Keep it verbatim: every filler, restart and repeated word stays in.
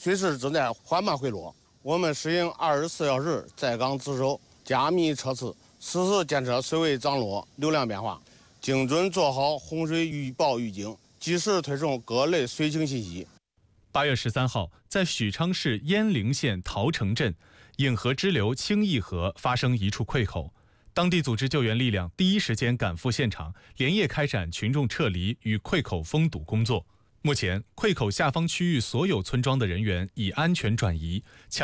水势正在缓慢回落。我们实行二十四小时在岗值守，加密测试，实时监测水位涨落、流量变化，精准做好洪水预报预警，及时推送各类水情信息。 八月十三号，在许昌市鄢陵县桃城镇，颍河支流清义河发生一处溃口，当地组织救援力量第一时间赶赴现场，连夜开展群众撤离与溃口封堵工作。目前，溃口下方区域所有村庄的人员已安全转移。